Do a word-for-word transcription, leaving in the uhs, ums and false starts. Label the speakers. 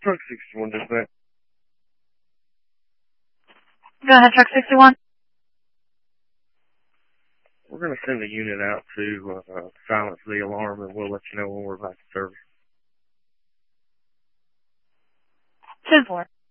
Speaker 1: Truck sixty-one dispatch.
Speaker 2: Go ahead, Truck sixty-one.
Speaker 1: We're going to send a unit out to uh, silence the alarm, and we'll let you know when we're back to service.
Speaker 2: ten four.